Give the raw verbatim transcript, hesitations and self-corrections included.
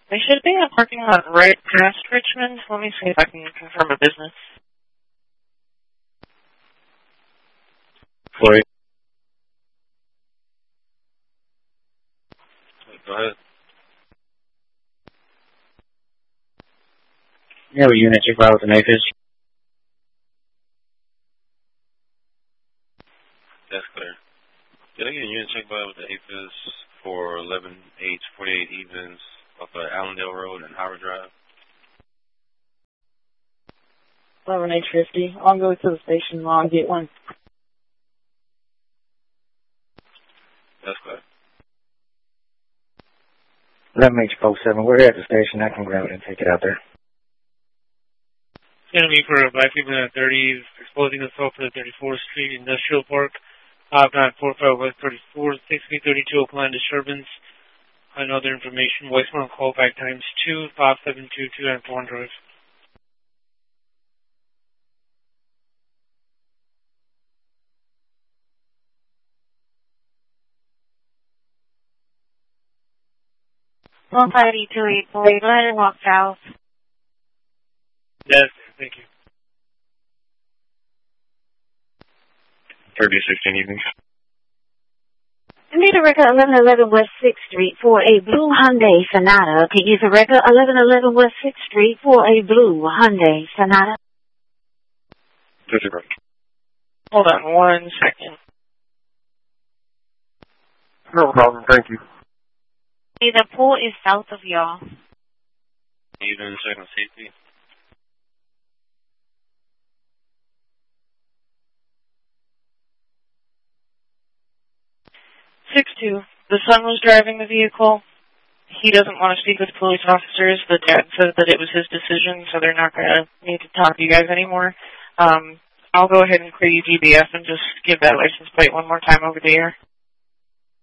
They should be in a parking lot right past Richmond. Let me see if I can confirm a business. Floyd. Go ahead. You have a unit check by with an A F I S? That's clear. Did I get a unit check by with the A F I S for eleven eight forty-eight evens off of Allendale Road and Howard Drive? eleven eight fifty. I'll go to the station and I'll get one. That's clear. eleven H four seven. We're here at the station. I can grab it and take it out there. It's going to be for a black people in the thirties, exposing assault for the thirty-fourth Street Industrial Park, five nine four five West thirty-fourth, six three thirty-two Oakland disturbance. And other information, voicemail and callback times two five seven two two and four hundred. one five two eight four eight, let her walk south. Yes, thank you. thirty sixteen evening. I need a record eleven eleven West sixth Street for a blue Hyundai Sonata. Can you use a record eleven eleven West sixth Street for a blue Hyundai Sonata? Disregard. Hold on one second. No problem, thank you. Hey, the pool is south of y'all. Even second safety. six two. The son was driving the vehicle. He doesn't want to speak with police officers. The dad says that it was his decision, so they're not going to need to talk to you guys anymore. Um, I'll go ahead and clear you D B F and just give that license plate one more time over the air.